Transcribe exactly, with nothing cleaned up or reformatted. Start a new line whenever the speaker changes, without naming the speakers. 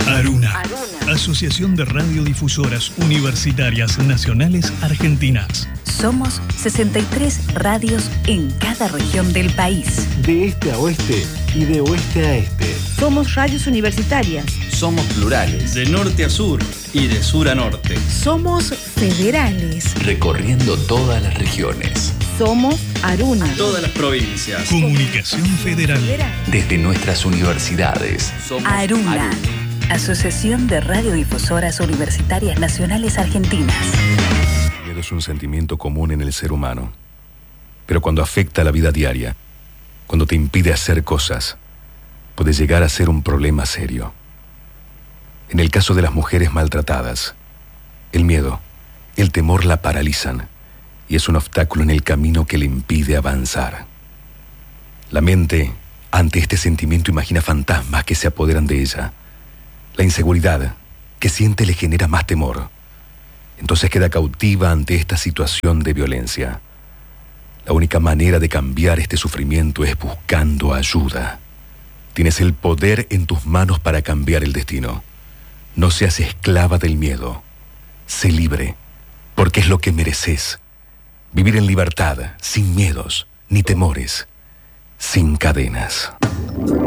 Aruna. Aruna. Asociación de Radiodifusoras Universitarias Nacionales Argentinas.
Somos sesenta y tres radios en cada región del país.
De este a oeste y de oeste a este.
Somos radios universitarias.
Somos plurales.
De norte a sur y de sur a norte.
Somos federales.
Recorriendo todas las regiones.
Somos Aruna.
Todas las provincias.
Comunicación Federal.
Desde nuestras universidades.
Somos Aruna. Aruna. Asociación de Radiodifusoras Universitarias Nacionales Argentinas.
El miedo es un sentimiento común en el ser humano. Pero cuando afecta la vida diaria, cuando te impide hacer cosas, puede llegar a ser un problema serio. En el caso de las mujeres maltratadas, el miedo, el temor la paralizan y es un obstáculo en el camino que le impide avanzar. La mente, ante este sentimiento, imagina fantasmas que se apoderan de ella. La inseguridad que siente le genera más temor. Entonces queda cautiva ante esta situación de violencia. La única manera de cambiar este sufrimiento es buscando ayuda. Tienes el poder en tus manos para cambiar el destino. No seas esclava del miedo. Sé libre, porque es lo que mereces. Vivir en libertad, sin miedos ni temores, sin cadenas.